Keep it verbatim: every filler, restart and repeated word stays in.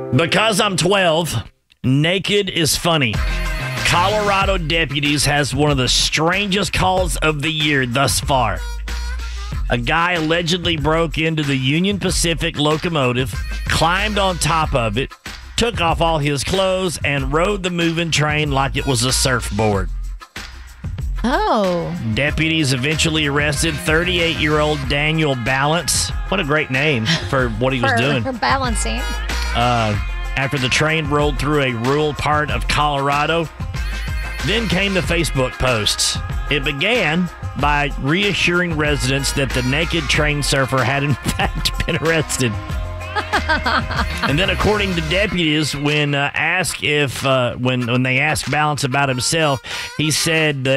Because I'm twelve, naked is funny. Colorado deputies has one of the strangest calls of the year thus far. A guy allegedly broke into the Union Pacific locomotive, climbed on top of it, took off all his clothes, and rode the moving train like it was a surfboard. Oh. Deputies eventually arrested thirty-eight-year-old Daniel Balance. What a great name for what he was for, doing. For balancing. Uh, after the train rolled through a rural part of Colorado, then came the Facebook posts. It began by reassuring residents that the naked train surfer had in fact been arrested. And then, according to deputies, when uh, asked if uh, when when they asked Balance about himself, he said that